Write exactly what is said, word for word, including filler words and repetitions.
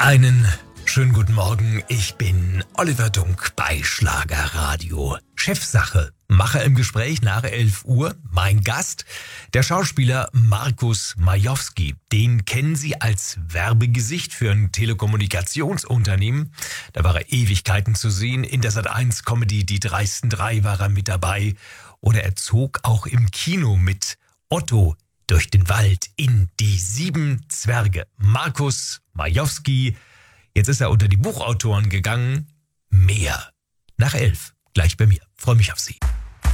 Einen schönen guten Morgen, ich bin Oliver Dunk bei Schlagerradio. Chefsache, Macher im Gespräch nach elf Uhr. Mein Gast, der Schauspieler Markus Majowski. Den kennen Sie als Werbegesicht für ein Telekommunikationsunternehmen. Da war er Ewigkeiten zu sehen. In der Sat eins Comedy Die dreisten drei war er mit dabei. Oder er zog auch im Kino mit Otto durch den Wald in Die sieben Zwerge. Markus Majowski. Jetzt ist er unter die Buchautoren gegangen. Mehr nach elf. Gleich bei mir. Freue mich auf Sie.